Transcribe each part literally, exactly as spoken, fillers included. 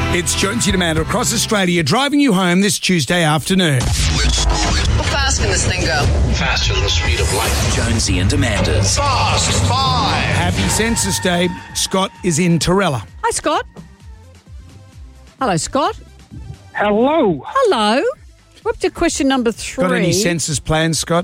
It's Jonesy and Amanda across Australia driving you home this Tuesday afternoon. How fast can this thing go? Faster than the speed of light. Jonesy and Amanda's Fast Five. Happy Census Day. Scott is in Torella. Hi, Scott. Hello, Scott. Hello. Hello. We're up to question number three. Got any census plans, Scott?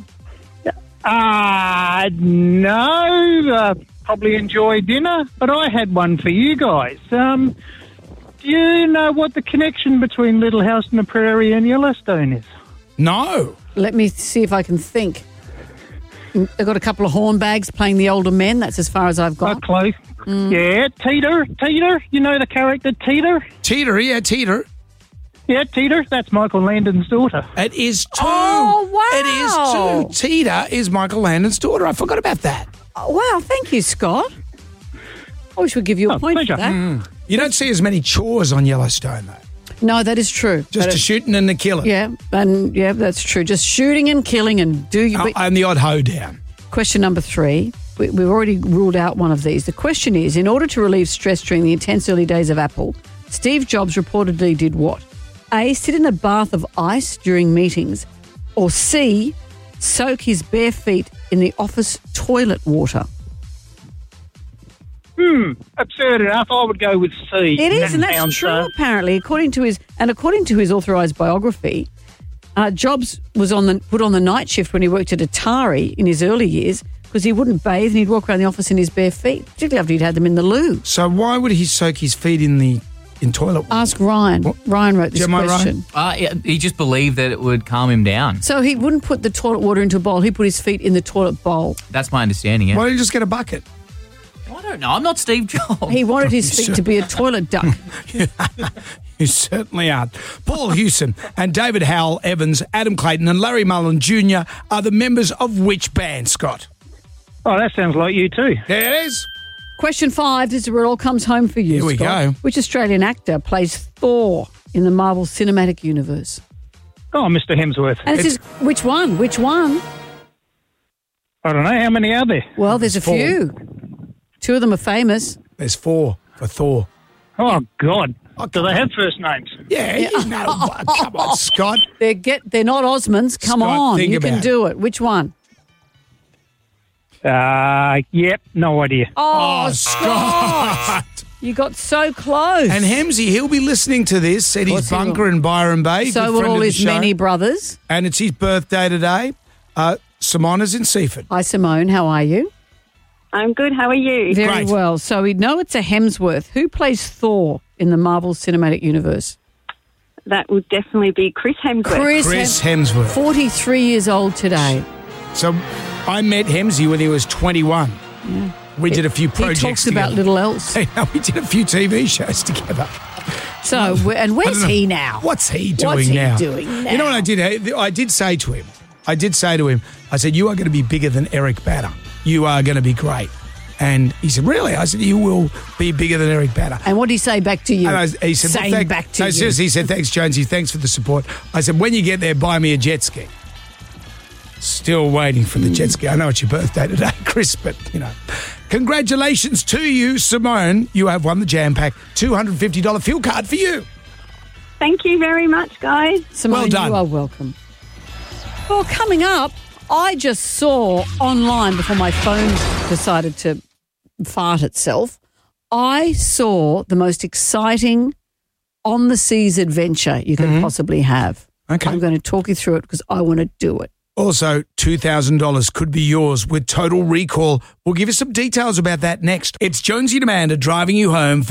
Uh, no, uh, probably enjoy dinner, but I had one for you guys. Um, do you know what the connection between Little House on the Prairie and Yellowstone is? No. Let me see if I can think. I've got a couple of hornbags playing the older men. That's as far as I've Not got. close. Mm. Yeah, Teeter. Teeter. You know the character Teeter? Teeter, yeah, Teeter. Yeah, Teeter. That's Michael Landon's daughter. It is too. Oh, wow. It is too. Teeter is Michael Landon's daughter. I forgot about that. Oh, wow, thank you, Scott. I wish we'd give you a Oh, point pleasure. for that. Mm. You don't see as many chores on Yellowstone, though. No, that is true. Just That the is- shooting and the killing. Yeah, and yeah, that's true. Just shooting and killing and do you... Oh, and the odd hoedown. Question number three. We, we've already ruled out one of these. The question is, in order to relieve stress during the intense early days of Apple, Steve Jobs reportedly did what? A, sit in a bath of ice during meetings, or C, soak his bare feet in the office toilet water. Hmm, absurd enough. I would go with C. It is, That and that's sounds, true, uh, apparently, according to his and according to his authorised biography. Uh, Jobs was on the put on the night shift when he worked at Atari in his early years because he wouldn't bathe and he'd walk around the office in his bare feet, particularly after he'd had them in the loo. So why would he soak his feet in the in toilet water? Ask Ryan. What? Ryan wrote this Am I question. Uh, yeah, he just believed that it would calm him down. So he wouldn't put the toilet water into a bowl. He put his feet in the toilet bowl. That's my understanding, yeah. Why don't you just get a bucket? I don't know. I'm not Steve Jobs. He wanted his feet to be a toilet duck. You certainly are. Paul Hewson and David Howell Evans, Adam Clayton and Larry Mullen Junior are the members of which band, Scott? Oh, that sounds like you too. There it is. Question five. This is where it all comes home for you, Here we Scott. go. Which Australian actor plays Thor in the Marvel Cinematic Universe? Oh, Mister Hemsworth. And this is which one? Which one? I don't know. How many are there? Well, there's a Four. few. Two of them are famous. There's four for Thor. Oh, God. Oh, Do they have first names? Yeah, you know what? Come on, Scott. They're get. They're not Osmonds. Come Scott, on, think you about can it. do it. Which one? Uh, yep, no idea. Oh, Scott! You got so close. And Hemsy, he'll be listening to this at his course he will. bunker in Byron Bay. so good will friend all of the his show. many brothers. And it's his birthday today. Uh, Simona's in Seaford. Hi, Simone. How are you? I'm good. How are you? Very Great. well. So we know it's a Hemsworth. Who plays Thor in the Marvel Cinematic Universe? That would definitely be Chris Hemsworth. Chris, Chris Hem- Hemsworth. forty-three years old today. So I met Hemsy when he was twenty-one. We did a few He projects talks together. about little else. Hey, no, we did a few T V shows together. So, wh- and I where's don't know. he now? What's he doing What's he now? doing You know what now? I did? I did say to him, I did say to him, I said, you are going to be bigger than Eric Banner. You are going to be great. And he said, really? I said, you will be bigger than Eric Banner. And what did he say back to you? And I, he said, Saying well, thank, back to no, you. seriously, he said, thanks, Jonesy. Thanks for the support. I said, when you get there, buy me a jet ski. Still waiting for the jet ski. I know it's your birthday today, Chris, but, you know. Congratulations to you, Simone. You have won the Jam Pack two hundred fifty dollars fuel card for you. Thank you very much, guys. Simone, Well done. you are welcome. Well, coming up, I just saw online before my phone decided to fart itself, I saw the most exciting on-the-seas adventure you could possibly have. Okay. I'm going to talk you through it because I want to do it. Also, two thousand dollars could be yours with Total Recall. We'll give you some details about that next. It's Jonesy and Amanda driving you home for